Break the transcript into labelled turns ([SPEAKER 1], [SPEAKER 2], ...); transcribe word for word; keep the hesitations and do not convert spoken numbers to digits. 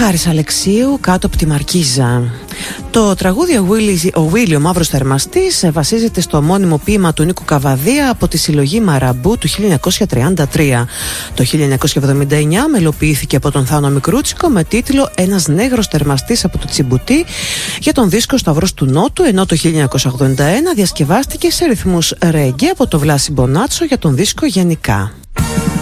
[SPEAKER 1] Χάρης Αλεξίου, Κάτω από τη Μαρκίζα. Το τραγούδι «Ο Βίλι, ο Μαύρος Θερμαστής» βασίζεται στο ομώνυμο ποίημα του Νίκου Καβαδία από τη συλλογή Μαραμπού του χίλια εννιακόσια τριάντα τρία. Το χίλια εννιακόσια εβδομήντα εννιά μελοποιήθηκε από τον Θάνο Μικρούτσικο με τίτλο «Ένας νέγρος θερμαστής από το Τσιμπουτί» για τον δίσκο Σταυρός του Νότου, ενώ το χίλια εννιακόσια ογδόντα ένα διασκευάστηκε σε ρυθμούς ρέγγε από το Βλάση Μπονάτσο για τον δίσκο Γενικά.